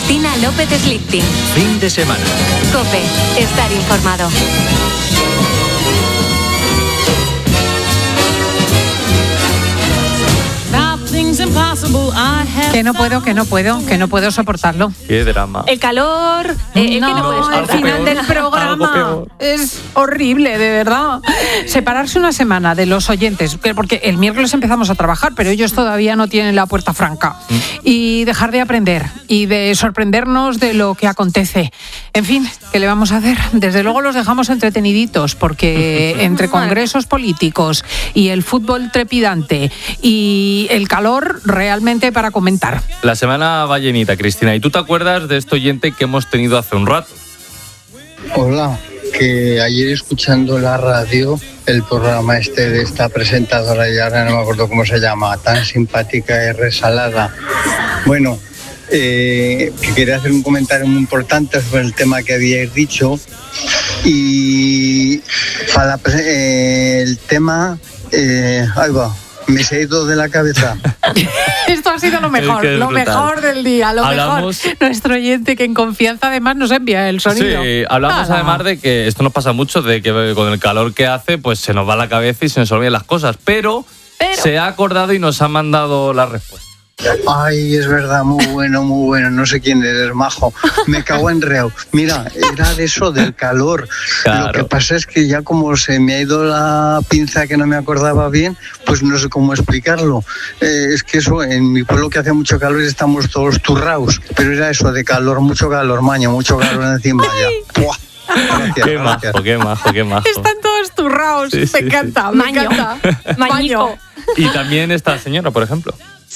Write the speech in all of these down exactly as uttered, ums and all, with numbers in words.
Cristina López Slichting. Fin de semana. COPE. Estar informado. Que no puedo, que no puedo, que no puedo soportarlo. Qué drama. El calor... Eh, no, que no puedes al final del programa es horrible, de verdad. Separarse una semana de los oyentes, porque el miércoles empezamos a trabajar, pero ellos todavía no tienen la puerta franca. Mm. Y dejar de aprender y de sorprendernos de lo que acontece. En fin, ¿qué le vamos a hacer? Desde luego los dejamos entreteniditos, porque entre congresos políticos y el fútbol trepidante y el calor, realmente para comentar. La semana va llenita, Cristina. ¿Y tú te acuerdas de este oyente que hemos tenido hace un rato? Hola, que ayer escuchando la radio, el programa este de esta presentadora, y ahora no me acuerdo cómo se llama, tan simpática y resalada. Bueno, eh, que quería hacer un comentario muy importante sobre el tema que habíais dicho. Y para eh, el tema, eh, ahí va. Me se ha ido de la cabeza. Esto ha sido lo mejor, lo mejor del día, lo hablamos, mejor. Nuestro oyente que en confianza además nos envía el sonido. Sí, hablamos Nada. además de que esto nos pasa mucho, de que con el calor que hace, pues se nos va la cabeza y se nos olvidan las cosas. Pero, pero se ha acordado y nos ha mandado la respuesta. Ay, es verdad, muy bueno, muy bueno. No sé quién eres, majo. Me cago en reo. Mira, era de eso, del calor. Claro. Lo que pasa es que ya como se me ha ido la pinza que no me acordaba bien, pues no sé cómo explicarlo. Eh, es que eso, en mi pueblo que hace mucho calor estamos todos turraos. Pero era eso, de calor, mucho calor, maño, mucho calor encima ya. ¡Buah! Gracias, qué gracias. majo, qué majo, qué majo. Están todos turraos. Sí, me sí, encanta, sí. me Maño. encanta. Maño. Y también esta señora, por ejemplo.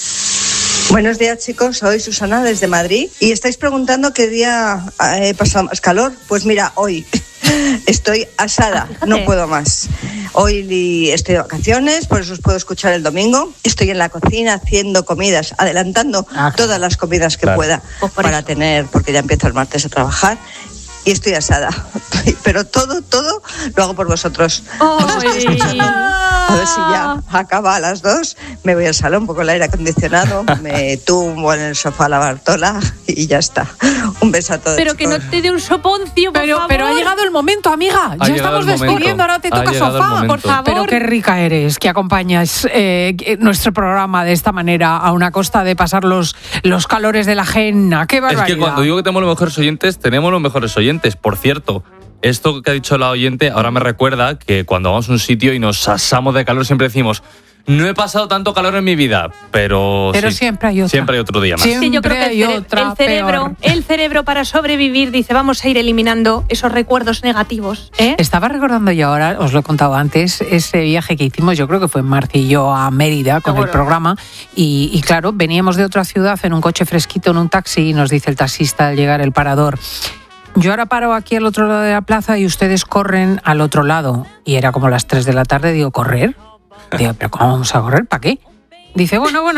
Buenos días, chicos, soy Susana desde Madrid y estáis preguntando qué día he pasado más calor. Pues mira, hoy estoy asada, no puedo más. Hoy estoy de vacaciones, por eso os puedo escuchar el domingo. Estoy en la cocina haciendo comidas, adelantando ah, todas las comidas que claro. pueda pues para eso. tener, porque ya empiezo el martes a trabajar. Y estoy asada, pero todo, todo lo hago por vosotros. Os estoy escuchando. A ver si ya acaba a las dos, me voy al salón, pongo el aire acondicionado, me tumbo en el sofá a la Bartola y ya está. Un beso a todos. Pero que no te dé un soponcio, por pero, favor. Pero ha llegado el momento, amiga. Ha ya estamos despidiendo, ahora te toca sofá, por favor. Pero qué rica eres, que acompañas eh, nuestro programa de esta manera, a una costa de pasar los, los calores de la ajena. Qué barbaridad. Es que cuando digo que tenemos los mejores oyentes, tenemos los mejores oyentes. Por cierto, esto que ha dicho la oyente ahora me recuerda que cuando vamos a un sitio y nos asamos de calor siempre decimos: no he pasado tanto calor en mi vida, pero, pero sí, siempre hay otra. Siempre hay otro día más. Siempre sí, yo creo que el, hay cere- otra el cerebro, peor. el cerebro para sobrevivir dice: vamos a ir eliminando esos recuerdos negativos. ¿eh? Estaba recordando yo ahora, os lo he contado antes, ese viaje que hicimos, yo creo que fue Marci y yo a Mérida con Seguro. el programa y, y claro, veníamos de otra ciudad en un coche fresquito, en un taxi, y nos dice el taxista al llegar el parador: yo ahora paro aquí al otro lado de la plaza y ustedes corren al otro lado. Y era como las tres de la tarde, digo, ¿correr? Digo, ¿pero cómo vamos a correr? ¿Para qué? Dice, bueno, bueno.